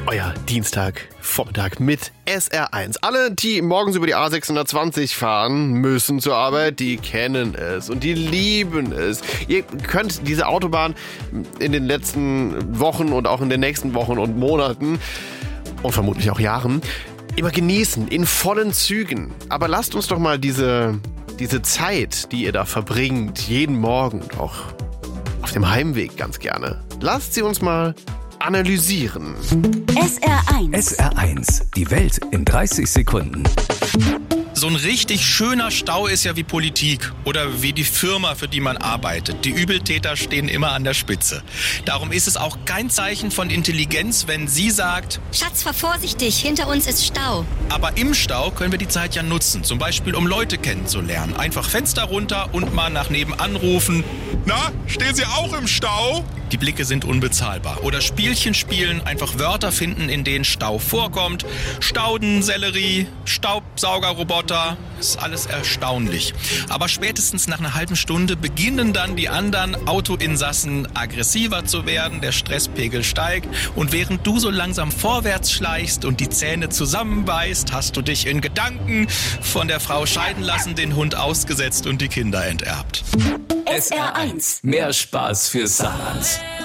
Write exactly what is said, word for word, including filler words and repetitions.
Euer Dienstagvormittag mit S R eins. Alle, die morgens über die A sechshundertzwanzig fahren müssen zur Arbeit, die kennen es und die lieben es. Ihr könnt diese Autobahn in den letzten Wochen und auch in den nächsten Wochen und Monaten und vermutlich auch Jahren immer genießen, in vollen Zügen. Aber lasst uns doch mal diese, diese Zeit, die ihr da verbringt, jeden Morgen und auch auf dem Heimweg ganz gerne, lasst sie uns mal analysieren. S R eins. S R eins. Die Welt in dreißig Sekunden. So ein richtig schöner Stau ist ja wie Politik oder wie die Firma, für die man arbeitet. Die Übeltäter stehen immer an der Spitze. Darum ist es auch kein Zeichen von Intelligenz, wenn sie sagt: Schatz, fahr vorsichtig, hinter uns ist Stau. Aber im Stau können wir die Zeit ja nutzen, zum Beispiel um Leute kennenzulernen. Einfach Fenster runter und mal nach nebenan rufen: Na, stehen Sie auch im Stau? Die Blicke sind unbezahlbar. Oder Spielchen spielen, einfach Wörter finden, in denen Stau vorkommt. Stauden, Sellerie, Staubsaugerroboter, ist alles erstaunlich. Aber spätestens nach einer halben Stunde beginnen dann die anderen Autoinsassen aggressiver zu werden, der Stresspegel steigt und während du so langsam vorwärts schleichst und die Zähne zusammenbeißt, hast du dich in Gedanken von der Frau scheiden lassen, den Hund ausgesetzt und die Kinder enterbt. S R eins. Mehr Spaß für Saarland.